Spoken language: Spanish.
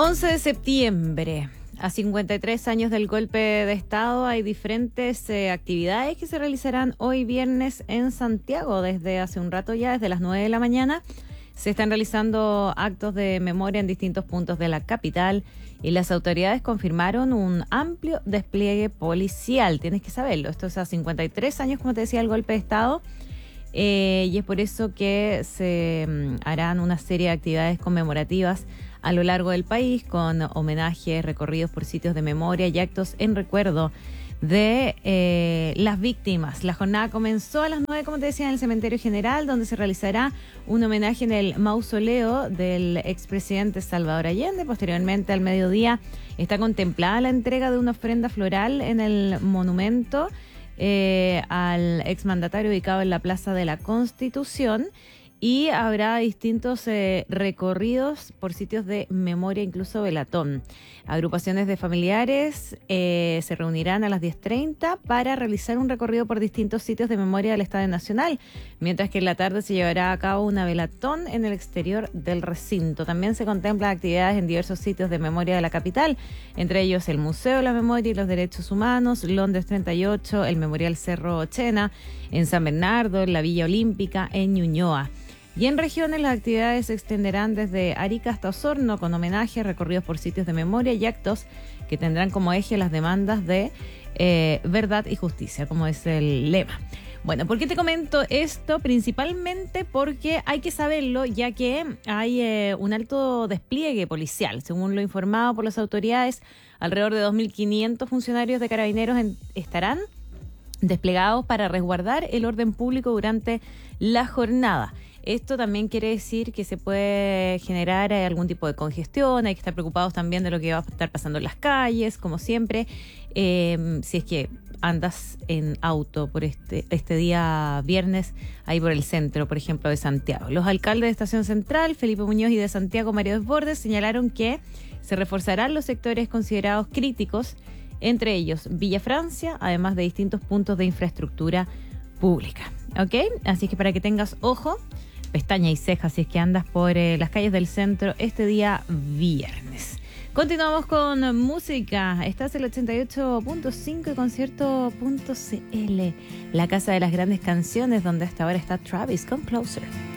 11 de septiembre, a 53 años del golpe de Estado, hay diferentes actividades que se realizarán hoy viernes en Santiago. Desde hace un rato ya, desde las 9 de la mañana, se están realizando actos de memoria en distintos puntos de la capital y las autoridades confirmaron un amplio despliegue policial. Tienes que saberlo, esto es a 53 años, como te decía, el golpe de Estado. Y es por eso que se harán una serie de actividades conmemorativas a lo largo del país, con homenajes, recorridos por sitios de memoria y actos en recuerdo de las víctimas. La jornada comenzó a las 9, como te decía, en el Cementerio General, donde se realizará un homenaje en el mausoleo del expresidente Salvador Allende. Posteriormente, al mediodía, está contemplada la entrega de una ofrenda floral en el monumento al exmandatario ubicado en la Plaza de la Constitución, y habrá distintos recorridos por sitios de memoria, incluso velatón. Agrupaciones de familiares se reunirán a las 10:30 para realizar un recorrido por distintos sitios de memoria del Estadio Nacional, mientras que en la tarde se llevará a cabo una velatón en el exterior del recinto. También se contemplan actividades en diversos sitios de memoria de la capital, entre ellos el Museo de la Memoria y los Derechos Humanos, Londres 38, el Memorial Cerro Chena, en San Bernardo, en la Villa Olímpica, en Ñuñoa. Y en regiones las actividades se extenderán desde Arica hasta Osorno, con homenajes, recorridos por sitios de memoria y actos que tendrán como eje las demandas de verdad y justicia, como es el lema. Bueno, ¿por qué te comento esto? Principalmente porque hay que saberlo, ya que hay un alto despliegue policial. Según lo informado por las autoridades, alrededor de 2.500 funcionarios de Carabineros estarán desplegados para resguardar el orden público durante la jornada. Esto también quiere decir que se puede generar algún tipo de congestión. Hay que estar preocupados también de lo que va a estar pasando en las calles, como siempre. Si es que andas en auto por este día viernes, ahí por el centro, por ejemplo, de Santiago. Los alcaldes de Estación Central, Felipe Muñoz, y de Santiago, Mario Desbordes, señalaron que se reforzarán los sectores considerados críticos, entre ellos Villa Francia, además de distintos puntos de infraestructura pública. ¿Ok? Así que para que tengas ojo, pestaña y ceja si es que andas por las calles del centro este día viernes. Continuamos con música. Estás en el 88.5 y concierto.cl, la casa de las grandes canciones, donde hasta ahora está Travis con Closer.